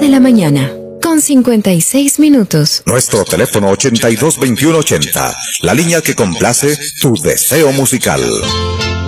la mañana, con 56 minutos. Nuestro teléfono 822180, la línea que complace tu deseo musical.